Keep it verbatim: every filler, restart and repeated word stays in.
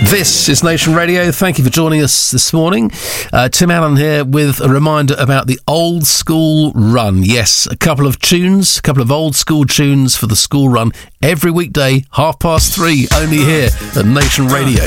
This is Nation Radio. Thank you for joining us this morning. Uh, Tim Allen here with a reminder about the old school run. Yes, a couple of tunes, a couple of old school tunes for the school run every weekday, half past three, only here at Nation Radio.